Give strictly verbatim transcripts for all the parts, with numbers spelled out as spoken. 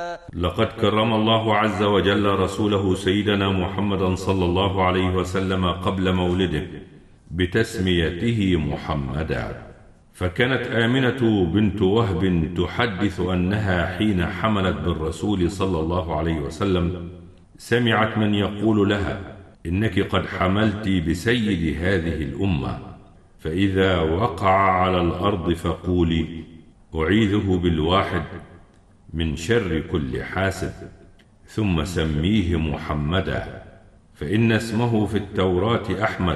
لقد كرم الله عز وجل رسوله سيدنا محمدا صلى الله عليه وسلم قبل مولده بتسميته محمدا، فكانت آمنة بنت وهب تحدث أنها حين حملت بالرسول صلى الله عليه وسلم سمعت من يقول لها: إنك قد حملت بسيد هذه الأمة، فإذا وقع على الأرض فقولي: أعيذه بالواحد من شر كل حاسد، ثم سميه محمدا، فإن اسمه في التوراة أحمد،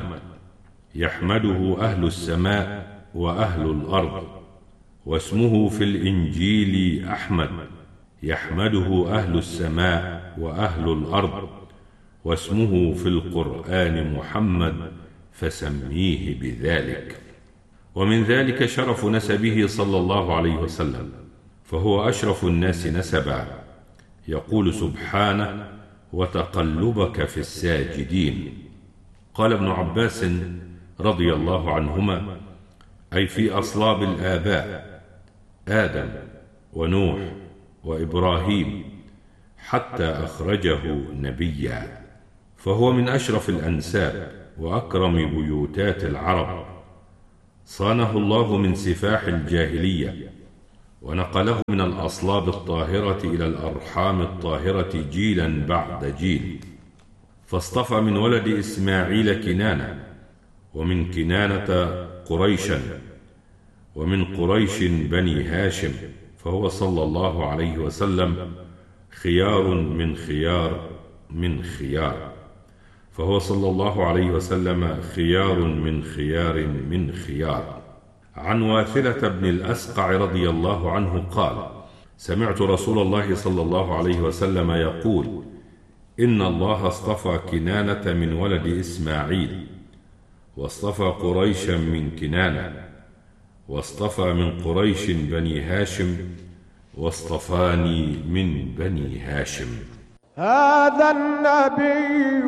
يحمده أهل السماء وأهل الأرض، واسمه في الإنجيل أحمد، يحمده أهل السماء وأهل الأرض، واسمه في القرآن محمد، فسميه بذلك. ومن ذلك شرف نسبه صلى الله عليه وسلم، فهو أشرف الناس نسبا، يقول سبحانه: وتقلبك في الساجدين. قال ابن عباس رضي الله عنهما: أي في أصلاب الآباء، آدم ونوح وإبراهيم، حتى أخرجه نبيا، فهو من أشرف الأنساب وأكرم بيوتات العرب، صانه الله من سفاح الجاهلية، ونقله من الأصلاب الطاهرة إلى الأرحام الطاهرة جيلا بعد جيل، فاصطفى من ولد إسماعيل كنانة، ومن كنانة قريشا، ومن قريش بني هاشم، فهو صلى الله عليه وسلم خيار من خيار من خيار، فهو صلى الله عليه وسلم خيار من خيار من خيار. عن واثلة بن الأسقع رضي الله عنه قال: سمعت رسول الله صلى الله عليه وسلم يقول: إن الله اصطفى كنانة من ولد إسماعيل، واصطفى قريشا من كنانة، واصطفى من قريش بني هاشم، واصطفاني من بني هاشم. هذا النبي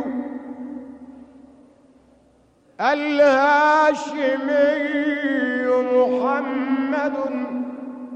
الهاشمي محمد